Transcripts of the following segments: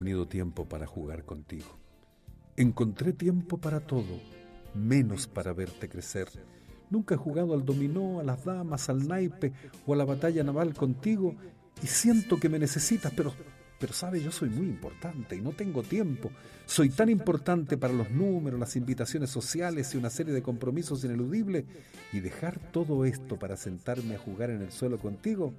tenido tiempo para jugar contigo. Encontré tiempo para todo, menos para verte crecer. Nunca he jugado al dominó, a las damas, al naipe o a la batalla naval contigo y siento que me necesitas, pero sabes, yo soy muy importante y no tengo tiempo. Soy tan importante para los números, las invitaciones sociales y una serie de compromisos ineludibles, y dejar todo esto para sentarme a jugar en el suelo contigo,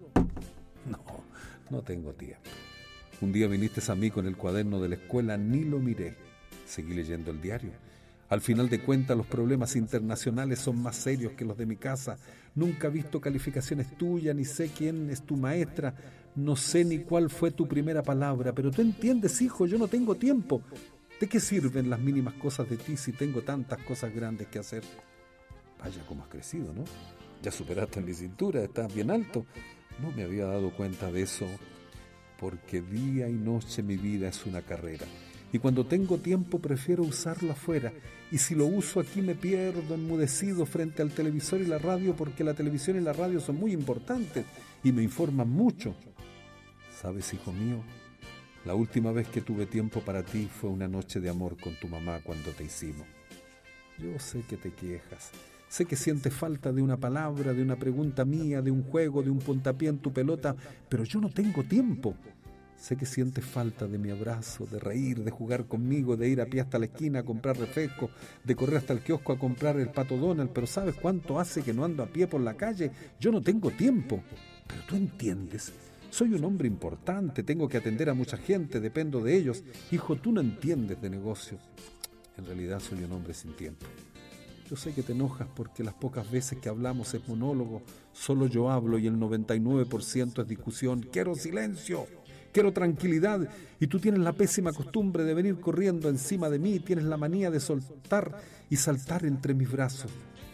no tengo tiempo. Un día viniste a mí con el cuaderno de la escuela, ni lo miré. Seguí leyendo el diario. Al final de cuentas, los problemas internacionales son más serios que los de mi casa. Nunca he visto calificaciones tuyas, ni sé quién es tu maestra, no sé ni cuál fue tu primera palabra, pero tú entiendes, hijo, yo no tengo tiempo. ¿De qué sirven las mínimas cosas de ti si tengo tantas cosas grandes que hacer? Vaya, cómo has crecido, ¿no? Ya superaste mi cintura, estás bien alto. No me había dado cuenta de eso, porque día y noche mi vida es una carrera. Y cuando tengo tiempo prefiero usarlo afuera. Y si lo uso aquí me pierdo enmudecido frente al televisor y la radio, porque la televisión y la radio son muy importantes y me informan mucho. ¿Sabes, hijo mío? La última vez que tuve tiempo para ti fue una noche de amor con tu mamá cuando te hicimos. Yo sé que te quejas. Sé que sientes falta de una palabra, de una pregunta mía, de un juego, de un puntapié en tu pelota, pero yo no tengo tiempo. Sé que sientes falta de mi abrazo, de reír, de jugar conmigo, de ir a pie hasta la esquina a comprar refresco, de correr hasta el kiosco a comprar el Pato Donald, pero ¿sabes cuánto hace que no ando a pie por la calle? Yo no tengo tiempo. Pero tú entiendes, soy un hombre importante, tengo que atender a mucha gente, dependo de ellos. Hijo, tú no entiendes de negocios. En realidad soy un hombre sin tiempo. Yo sé que te enojas porque las pocas veces que hablamos es monólogo, solo yo hablo y el 99% es discusión. Quiero silencio, quiero tranquilidad, y tú tienes la pésima costumbre de venir corriendo encima de mí, tienes la manía de soltar y saltar entre mis brazos.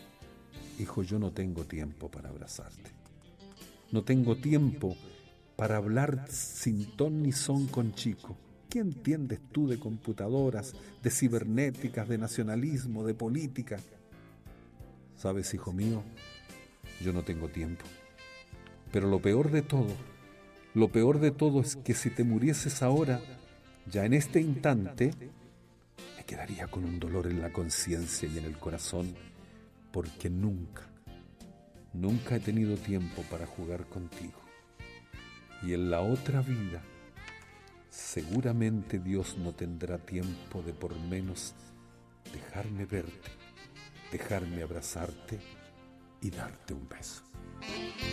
Hijo, yo no tengo tiempo para abrazarte. No tengo tiempo para hablar sin ton ni son con Chico. ¿Qué entiendes tú de computadoras, de cibernéticas, de nacionalismo, de política? ¿Sabes, hijo mío? Yo no tengo tiempo. Pero lo peor de todo es que si te murieses ahora, ya en este instante, me quedaría con un dolor en la conciencia y en el corazón, porque nunca he tenido tiempo para jugar contigo. Y en la otra vida, seguramente Dios no tendrá tiempo de por menos dejarme verte, dejarme abrazarte y darte un beso.